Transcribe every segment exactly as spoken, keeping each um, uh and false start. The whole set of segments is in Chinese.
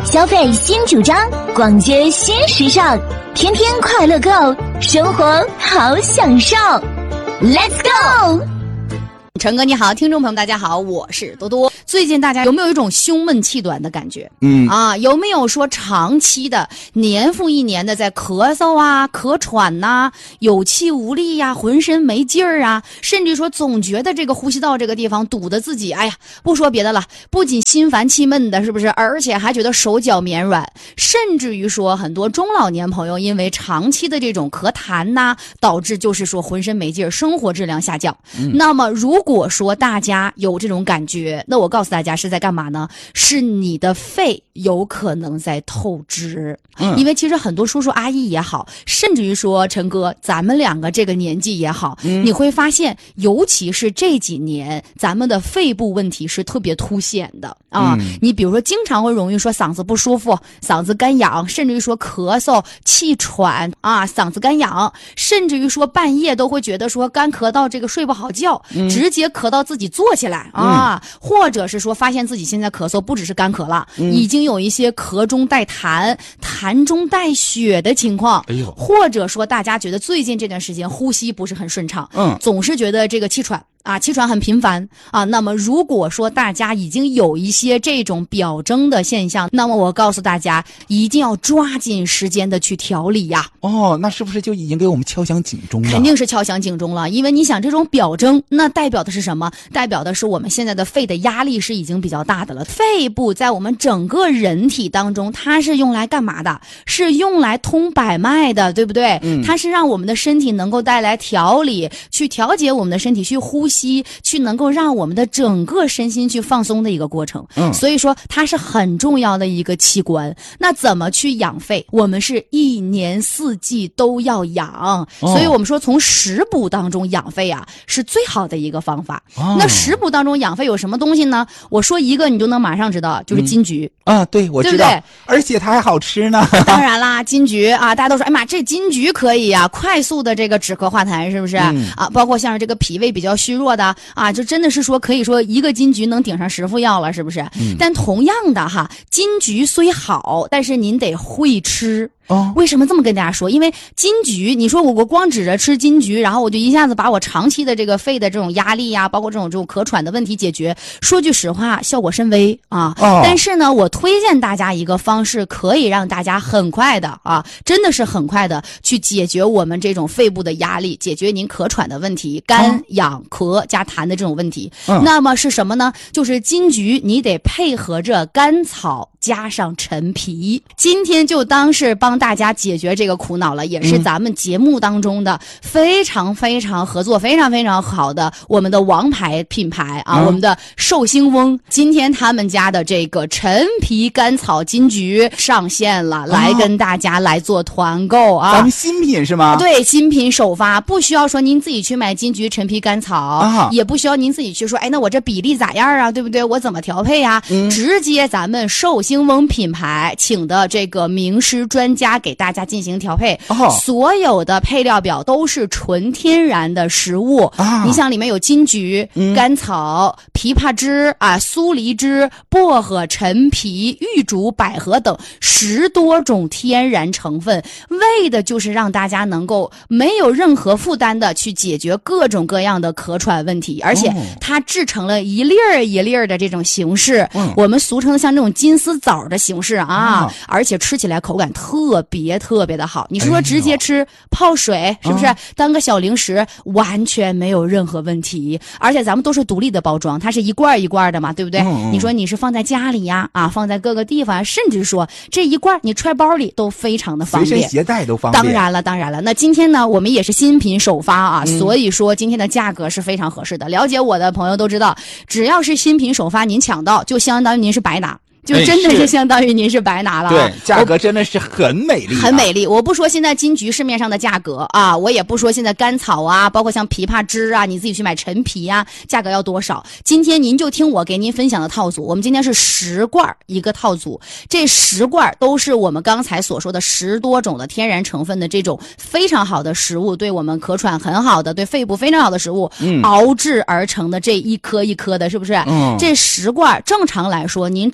消费新主张，逛街新时尚，天天快乐购，生活好享受。Let's go！ 陈哥你好，听众朋友们大家好，我是多多。最近大家有没有一种胸闷气短的感觉？嗯啊，有没有说长期的年复一年的在咳嗽啊、咳喘呐、啊、有气无力呀、啊、浑身没劲儿啊，甚至说总觉得这个呼吸道这个地方堵得自己，哎呀，不说别的了，不仅心烦气闷的，是不是？而且还觉得手脚绵软，甚至于说很多中老年朋友因为长期的这种咳痰呐、啊，导致就是说浑身没劲儿，生活质量下降。嗯、那么如果如果说大家有这种感觉，那我告诉大家是在干嘛呢？是你的肺有可能在透支。嗯，因为其实很多叔叔阿姨也好，甚至于说陈哥咱们两个这个年纪也好、嗯、你会发现尤其是这几年咱们的肺部问题是特别凸显的啊、嗯。你比如说经常会容易说嗓子不舒服，嗓子干痒，甚至于说咳嗽气喘啊，嗓子干痒，甚至于说半夜都会觉得说干咳到这个睡不好觉、嗯、直接咳到自己坐起来啊、嗯，或者是说发现自己现在咳嗽不只是干咳了、嗯、已经有一些咳中带痰痰中带血的情况、哎呦，或者说大家觉得最近这段时间呼吸不是很顺畅，嗯，总是觉得这个气喘啊，气喘很频繁啊。那么如果说大家已经有一些这种表征的现象，那么我告诉大家一定要抓紧时间的去调理呀。 哦，那是不是就已经给我们敲响警钟了？ 肯定是敲响警钟了，因为你想这种表征，那代表的是什么？代表的是我们现在的肺的压力是已经比较大的了。肺部在我们整个人体当中，它是用来干嘛的？是用来通百脉的，对不对？嗯，它是让我们的身体能够带来调理，去调节我们的身体，去呼吸，去能够让我们的整个身心去放松的一个过程。嗯，所以说它是很重要的一个器官。那怎么去养肺？我们是一年四季都要养，哦、所以我们说从食补当中养肺啊是最好的一个方法。哦、那食补当中养肺有什么东西呢？我说一个你就能马上知道，就是金桔。 嗯、啊，对，我知道，对不对？而且它还好吃呢。 当然啦，金桔啊，大家都说，哎妈，这金桔可以啊，快速的这个止咳化痰，是不是？嗯、啊，包括像是这个脾胃比较虚弱的啊，就真的是说可以说一个金桔能顶上十副药了，是不是？嗯、但同样的哈，金桔虽好，但是您得会吃。哦，为什么这么跟大家说？因为金桔，你说我我光指着吃金桔，然后我就一下子把我长期的这个肺的这种压力呀，包括这种这种咳喘的问题解决，说句实话，效果甚微啊。哦、但是呢，我推荐大家一个方式，可以让大家很快的啊，真的是很快的去解决我们这种肺部的压力，解决您咳喘的问题，干痒咳加痰的这种问题。嗯、那么是什么呢？就是金桔，你得配合着甘草加上陈皮。今天就当是帮大家解决这个苦恼了，也是咱们节目当中的非常非常合作非常非常好的我们的王牌品牌啊，嗯、我们的寿星翁，今天他们家的这个陈皮甘草金桔上线了，来跟大家来做团购啊。 咱们新品是吗？ 对，新品首发，不需要说您自己去买金桔陈皮甘草，啊、也不需要您自己去说，哎，那我这比例咋样啊？对不对？我怎么调配啊？嗯、直接咱们寿星翁品牌请的这个名师专家给大家进行调配，哦、所有的配料表都是纯天然的食物啊。你想里面有金桔、嗯、甘草、枇杷枝啊、苏梨枝、薄荷、陈皮、玉竹、百合等十多种天然成分，为的就是让大家能够没有任何负担的去解决各种各样的咳喘问题，而且它制成了一粒儿一粒儿的这种形式，嗯、我们俗称像这种金丝枣的形式啊，嗯、而且吃起来口感特别特别的好。你说直接吃、哎、泡水是不是、嗯、当个小零食完全没有任何问题，而且咱们都是独立的包装，它是一罐一罐的嘛，对不对？嗯、你说你是放在家里呀，啊，放在各个地方，甚至说这一罐你揣包里都非常的方便， 随身携带都方便。 当然了当然了，那今天呢我们也是新品首发啊、嗯、所以说今天的价格是非常合适的，了解我的朋友都知道，只要是新品首发您抢到就相当于您是白拿，就真的是相当于您是白拿了、啊。 对，价格真的是很美丽、啊， 很美丽。我不说现在金桔市面上的价格啊，我也不说现在甘草啊，包括像枇杷枝啊，你自己去买陈皮啊，价格要多少？今天您就听我给您分享的套组，我们今天是十罐一个套组，这十罐都是我们刚才所说的十多种的天然成分的这种非常好的食物，对我们咳喘很好的，对肺部非常好的食物，嗯、熬制而成的这一颗一颗的，是不是？嗯、这十罐正常来说，您自己去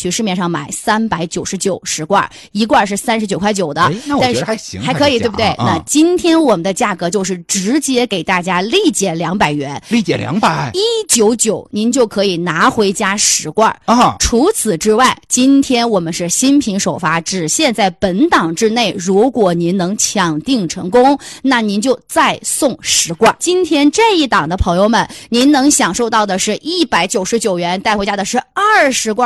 去市面上买三百九十九十罐，一罐是三十九块九的。 哎，那我觉得还行， 还可以，对不对？ 啊、 那今天我们的价格就是直接给大家立减两百元， 立减两百， 一九九，您就可以拿回家十罐啊。 除此之外，今天我们是新品首发，只限在本档之内。如果您能抢订成功，那您就再送十罐。今天这一档的朋友们，您能享受到的是一百九十九元，带回家的是二十罐。